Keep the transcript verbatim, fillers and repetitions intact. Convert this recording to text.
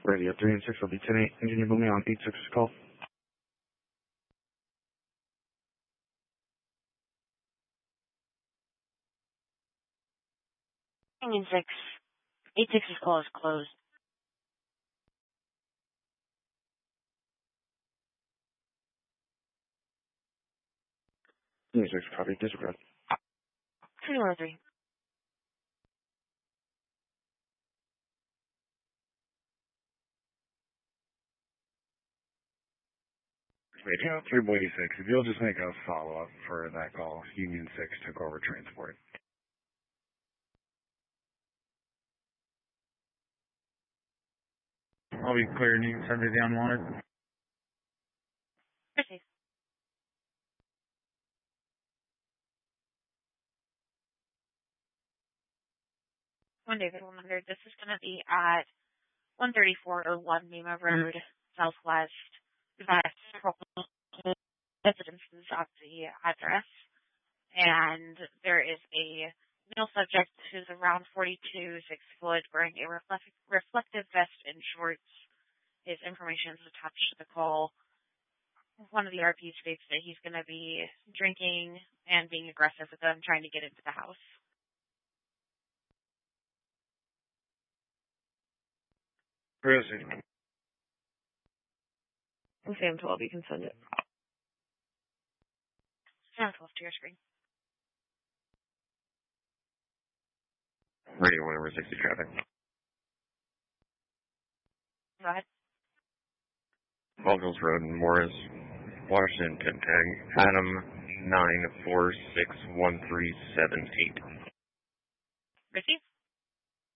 Radio three and six will be ten eight. Engineer Boomy on eight six call. Union six. eight six's call is closed. Union six, copy. Disregard. two one three. Radio three Boise six, if you'll just make a follow-up for that call, Union six took over transport. I'll be clear, and you can send it down wanted. Proceed. one David one hundred, this is going to be at one thirty-four oh one Mima Road, Southwest, residences at the address. And there is a male subject who's around forty-two, six foot, wearing a reflect- reflective vest and shorts. His information is attached to the call. One of the R Ps states that he's going to be drinking and being aggressive with them, trying to get into the house. Proceed. Sam twelve, you can send it. Sam twelve to your screen. Radio one over sixty traffic. Go ahead. Baldwin's Road, Morris, Washington, tag Adam nine four six one three seven eight. Receive.